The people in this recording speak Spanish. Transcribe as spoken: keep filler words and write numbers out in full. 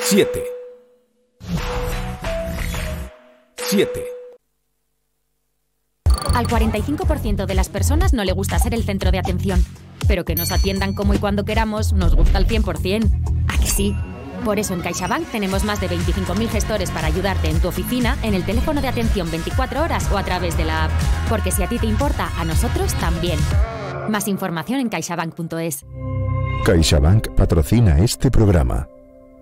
siete. siete. Al cuarenta y cinco por ciento de las personas no le gusta ser el centro de atención, pero que nos atiendan como y cuando queramos nos gusta al cien por ciento. ¿A que sí? Por eso en CaixaBank tenemos más de veinticinco mil gestores para ayudarte en tu oficina, en el teléfono de atención veinticuatro horas o a través de la app. Porque si a ti te importa, a nosotros también. Más información en caixabank punto es. CaixaBank patrocina este programa.